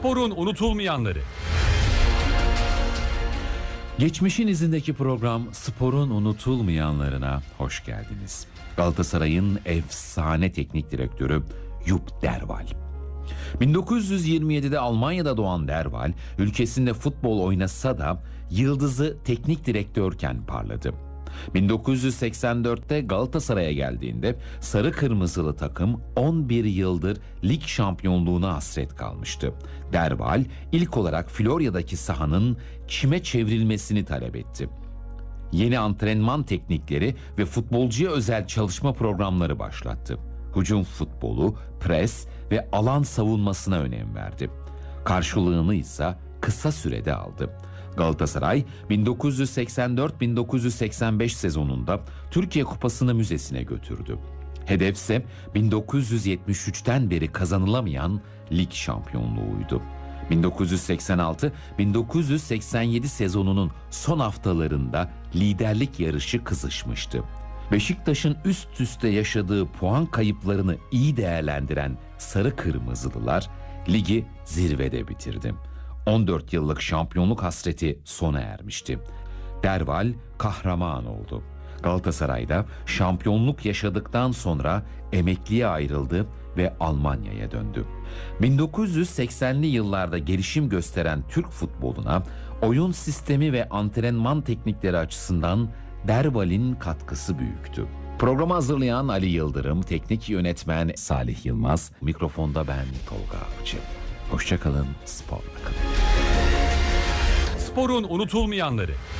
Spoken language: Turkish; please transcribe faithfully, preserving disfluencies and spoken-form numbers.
Sporun unutulmayanları. Geçmişin izindeki program Sporun unutulmayanlarına hoş geldiniz. Galatasaray'ın efsane teknik direktörü Jupp Derwall. bin dokuz yüz yirmi yedide Almanya'da doğan Derwall, ülkesinde futbol oynasa da yıldızı teknik direktörken parladı. bin dokuz yüz seksen dörtte Galatasaray'a geldiğinde sarı kırmızılı takım on bir yıldır lig şampiyonluğuna hasret kalmıştı. Derwall ilk olarak Florya'daki sahanın çime çevrilmesini talep etti. Yeni antrenman teknikleri ve futbolcuya özel çalışma programları başlattı. Hücum futbolu, pres ve alan savunmasına önem verdi. Karşılığını ise kısa sürede aldı. Galatasaray bin dokuz yüz seksen dört bin dokuz yüz seksen beş sezonunda Türkiye Kupası'nı müzesine götürdü. Hedef ise bin dokuz yüz yetmiş üçten beri kazanılamayan lig şampiyonluğuydu. bin dokuz yüz seksen altı bin dokuz yüz seksen yedi sezonunun son haftalarında liderlik yarışı kızışmıştı. Beşiktaş'ın üst üste yaşadığı puan kayıplarını iyi değerlendiren Sarı Kırmızılılar ligi zirvede bitirdi. on dört yıllık şampiyonluk hasreti sona ermişti. Derwall kahraman oldu. Galatasaray'da şampiyonluk yaşadıktan sonra emekliye ayrıldı ve Almanya'ya döndü. bin dokuz yüz seksenli yıllarda gelişim gösteren Türk futboluna oyun sistemi ve antrenman teknikleri açısından Derwall'in katkısı büyüktü. Programı hazırlayan Ali Yıldırım, teknik yönetmen Salih Yılmaz, mikrofonda ben Tolga Avcı. Hoşça kalın, sporla kalın. Sporun unutulmayanları.